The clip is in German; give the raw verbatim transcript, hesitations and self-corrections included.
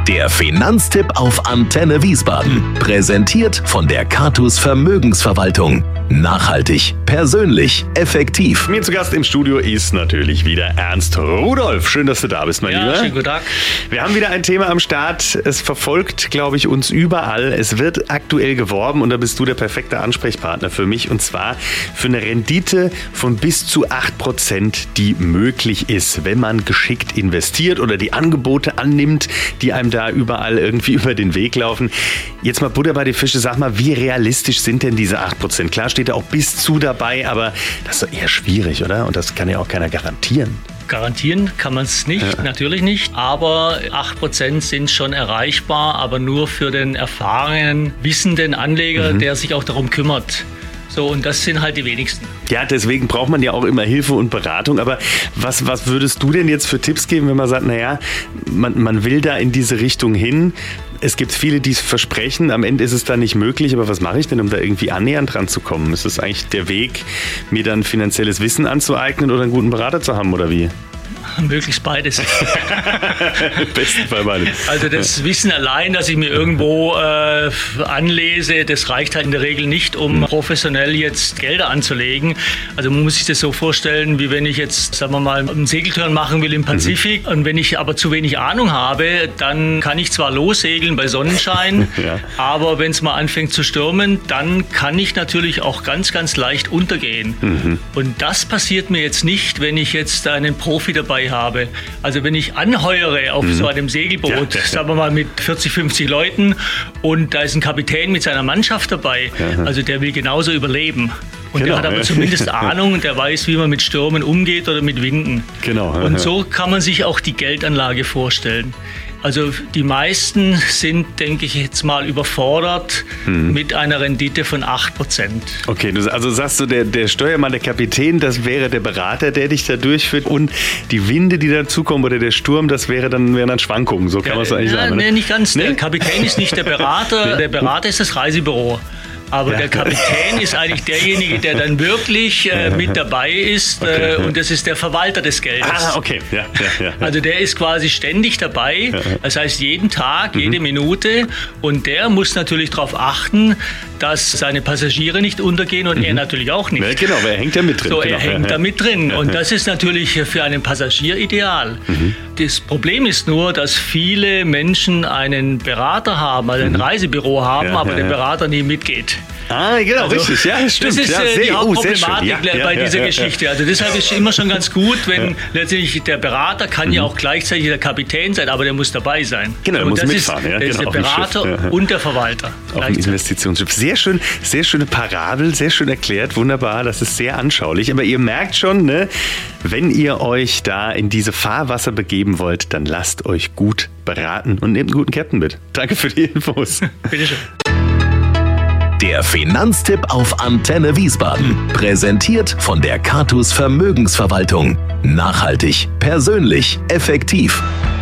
Der Finanztipp auf Antenne Wiesbaden. Präsentiert von der Catus Vermögensverwaltung. Nachhaltig, persönlich, effektiv. Mir zu Gast im Studio ist natürlich wieder Ernst Rudolph. Schön, dass du da bist, mein ja, Lieber. Schönen guten Tag. Wir haben wieder ein Thema am Start. Es verfolgt, glaube ich, uns überall. Es wird aktuell geworben und da bist du der perfekte Ansprechpartner für mich. Und zwar für eine Rendite von bis zu acht Prozent, die möglich ist, wenn man geschickt investiert oder die Angebote annimmt, die einem da überall irgendwie über den Weg laufen. Jetzt mal Butter bei die Fische. Sag mal, wie realistisch sind denn diese acht Prozent? Klar steht da auch bis zu dabei, aber das ist doch eher schwierig, oder? Und das kann ja auch keiner garantieren. Garantieren kann man es nicht, ja. Natürlich nicht. Aber acht Prozent sind schon erreichbar, aber nur für den erfahrenen, wissenden Anleger, mhm. der sich auch darum kümmert. So, und das sind halt die wenigsten. Ja, deswegen braucht man ja auch immer Hilfe und Beratung. Aber was, was würdest du denn jetzt für Tipps geben, wenn man sagt, naja, man, man will da in diese Richtung hin. Es gibt viele, die es versprechen, am Ende ist es dann nicht möglich. Aber was mache ich denn, um da irgendwie annähernd dran zu kommen? Ist das eigentlich der Weg, mir dann finanzielles Wissen anzueignen oder einen guten Berater zu haben, oder wie? Möglichst beides. Besten Fall beides. Also das Wissen allein, dass ich mir irgendwo äh, anlese, das reicht halt in der Regel nicht, um mhm. professionell jetzt Gelder anzulegen. Also man muss sich das so vorstellen, wie wenn ich jetzt, sagen wir mal, einen Segeltörn machen will im Pazifik. Mhm. Und wenn ich aber zu wenig Ahnung habe, dann kann ich zwar lossegeln bei Sonnenschein, ja. aber wenn es mal anfängt zu stürmen, dann kann ich natürlich auch ganz, ganz leicht untergehen. Mhm. Und das passiert mir jetzt nicht, wenn ich jetzt einen Profi dabei habe. Also wenn ich anheuere auf mhm. so einem Segelboot, ja, ja, ja. sagen wir mal mit vierzig, fünfzig Leuten und da ist ein Kapitän mit seiner Mannschaft dabei, ja. also der will genauso überleben. Und genau, der hat aber ja. zumindest Ahnung und der weiß, wie man mit Stürmen umgeht oder mit Winden. Genau. Und so kann man sich auch die Geldanlage vorstellen. Also die meisten sind, denke ich jetzt mal, überfordert hm. mit einer Rendite von acht Prozent. Okay, also sagst du, der, der Steuermann, der Kapitän, das wäre der Berater, der dich da durchführt und die Winde, die dazukommen oder der Sturm, das wäre dann, wären dann Schwankungen, so kann ja, man es eigentlich ja, sagen. Nee, nicht ganz. Nee? Der Kapitän ist nicht der Berater, der Berater ist das Reisebüro. Aber ja. der Kapitän ist eigentlich derjenige, der dann wirklich äh, mit dabei ist äh, okay. und das ist der Verwalter des Geldes. Ah, okay. Ja, ja, ja. Also der ist quasi ständig dabei, das heißt jeden Tag, jede mhm. Minute und der muss natürlich darauf achten, dass seine Passagiere nicht untergehen und mhm. er natürlich auch nicht. Ja, genau, er hängt ja mit drin. So, genau. er hängt da mit drin und das ist natürlich für einen Passagier ideal. Mhm. Das Problem ist nur, dass viele Menschen einen Berater haben, also ein mhm. Reisebüro haben, ja, aber ja, der Berater nie mitgeht. Ah, genau, also, richtig, ja, stimmt. Das ist ja, äh, die sehr, Hauptproblematik oh, ja, bei ja, dieser ja, Geschichte. Ja. Also deshalb ist es immer schon ganz gut, wenn ja. letztendlich der Berater kann mhm. ja auch gleichzeitig der Kapitän sein, aber der muss dabei sein. Genau, er und muss das mitfahren. Ist, ja, das genau, ist der Berater ja. und der Verwalter. Auf ein Investitionsschiff. Sehr schön, sehr schöne Parabel, sehr schön erklärt, wunderbar, das ist sehr anschaulich. Aber ihr merkt schon, ne, wenn ihr euch da in diese Fahrwasser begeben wollt, dann lasst euch gut beraten und nehmt einen guten Captain mit. Danke für die Infos. Bitteschön. Der Finanztipp auf Antenne Wiesbaden. Präsentiert von der Catus Vermögensverwaltung. Nachhaltig, persönlich, effektiv.